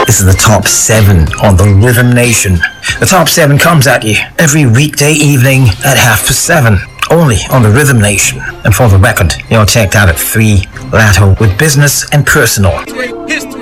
This is the Top 7 on the Rhythm Nation. The Top 7 comes at you every weekday evening at 7:30, only on the Rhythm Nation. And for the record, you're checked out at 3 Lato with Business and Personal.